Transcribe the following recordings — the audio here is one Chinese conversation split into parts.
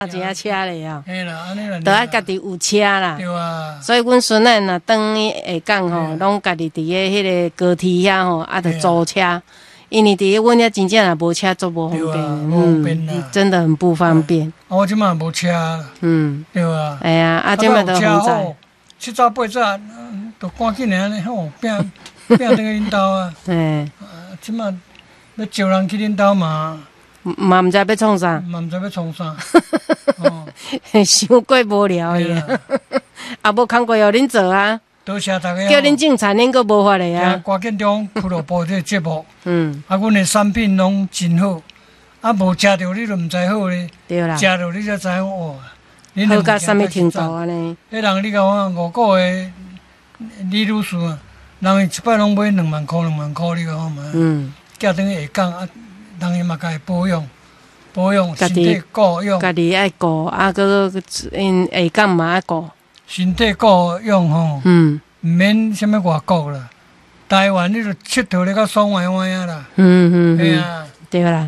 一车咧哦， 嘿啦，安尼啦， 都爱家己有车啦。 对啊， 所以阮孙仔若转去下港吼，拢家己伫个迄个高铁遐吼，啊，着租车。因为伫个阮遐真正也无车，足无方便，真的很不方便。 我即马无车，对啊。 哎呀，啊，即马都好在 ，7早8早，都赶紧安尼吼，拼等去恁兜啊。即马要招人去恁兜嘛。 嘛毋知要创啥， 嘛毋知要创啥， 伤过无聊诶，啊，无工课互恁做啊， 多谢大家， 叫恁种田恁阁无法咧啊。 歌建中俱乐部这个节目，啊，阮的产品拢真好，啊，无食着你就毋知好咧， 对啦， 食着你才知影哦， 好到啥物程度安尼？ 迄人你甲我5个月李女士啊，人伊一摆拢买2万块，你甲我嘛，寄等去下港啊。人伊嘛家己保养，身体顾养， 家己爱顾，啊，个因下港嘛爱顾， 身体顾养吼，毋免啥物外国啦，台湾你著佚佗咧较爽歪歪啊啦，嘿啊， 对啦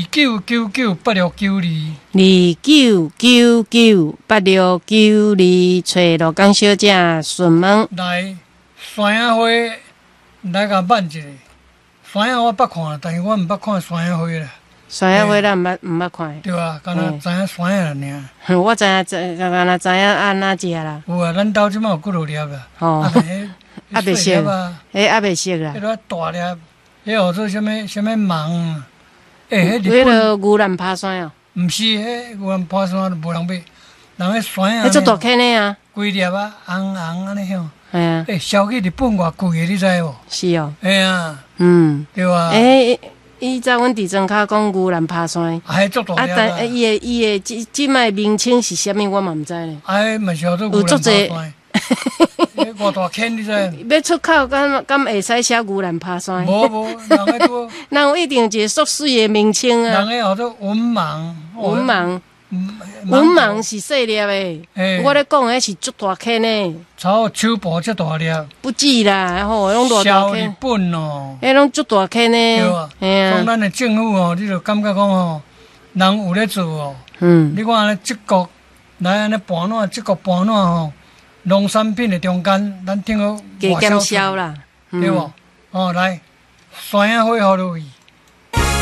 ，29998692，29998692，找罗江小姐询问。 来山野花来甲挽一下。山野我捌看，但是我毋捌看山野花啦。 山野花咱毋捌看。 对啊，敢若知影山野尔。 我知影，敢若知影安怎食啦。 有啊，咱兜即马有几落粒啦。 哦。还袂熟啊。还袂熟啦。 迄落大粒，迄号做啥物芒？ 迄个牛栏爬山哦。 毋是，迄牛栏爬山无人买，人迄山野。 迄足大颗呢啊。 规粒啊，红安尼样。 系啊， 烧去日本偌贵的，你知无？ 是哦。 系啊，对啊。 伊在阮地庄卡讲牛栏爬山， 还足大粒啊！ 但伊的即卖名称是啥物，我嘛毋知咧。 嘛是叫做牛栏爬山。偌大坑，你知？ 要出口敢会使写牛栏爬山？ 无，人迄都。 人有一定一个俗水的名称啊。 人迄叫做文盲。 文盲是细粒的，我咧讲的是足大颗呢。 超手部足大粒。 不止啦，然后拢大颗。 日本哦。 迄拢足大颗呢。 对啊。像咱的政府哦，你就感觉讲哦，人有咧做哦。你看安尼这国来安尼搬烂，这国搬烂吼，农产品的中间，咱听好加减销啦， 对无？哦，来，山野花好落去。